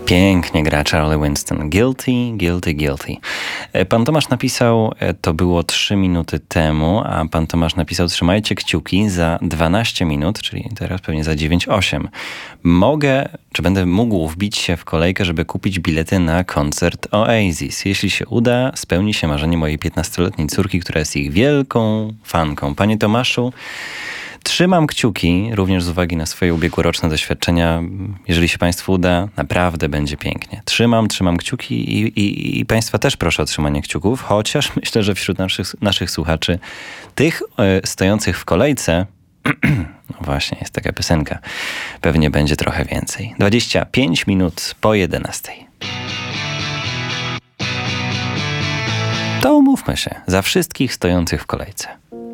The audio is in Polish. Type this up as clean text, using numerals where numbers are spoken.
Pięknie gra Charlie Winston. Guilty, guilty, guilty. Pan Tomasz napisał, to było 3 minuty temu, a pan Tomasz napisał: trzymajcie kciuki za 12 minut, czyli teraz pewnie za 9:08. Mogę, czy będę mógł wbić się w kolejkę, żeby kupić bilety na koncert Oasis. Jeśli się uda, spełni się marzenie mojej 15-letniej córki, która jest ich wielką fanką. Panie Tomaszu, trzymam kciuki, również z uwagi na swoje ubiegłoroczne doświadczenia. Jeżeli się Państwu uda, naprawdę będzie pięknie. Trzymam kciuki i Państwa też proszę o trzymanie kciuków, chociaż myślę, że wśród naszych słuchaczy, tych stojących w kolejce, no właśnie, jest taka piosenka, pewnie będzie trochę więcej. 25 minut po 11. To umówmy się, za wszystkich stojących w kolejce.